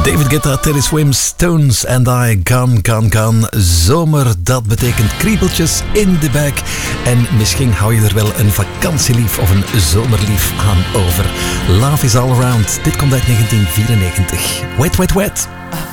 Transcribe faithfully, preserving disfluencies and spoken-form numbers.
David Guetta, Teddy Swims, Stones and I, Kan, Kan, Kan. Zomer, dat betekent kriebeltjes in de buik. En misschien hou je er wel een vakantielief of een zomerlief aan over. Love is all around. Dit komt uit negentien vierennegentig. Wet, wet, wet.